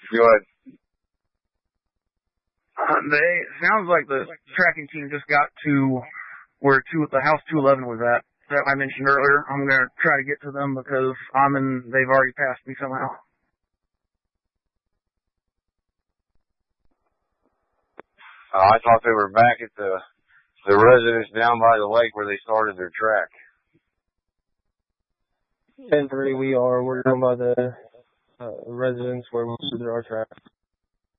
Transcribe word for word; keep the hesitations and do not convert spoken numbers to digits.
Go ahead. Uh, they sounds like the tracking team just got to where two the house two eleven was at that I mentioned earlier. I'm gonna try to get to them because I'm in. They've already passed me somehow. Uh, I thought they were back at the the residence down by the lake where they started their track. ten three, we are. We're down by the uh, residence where we did our track.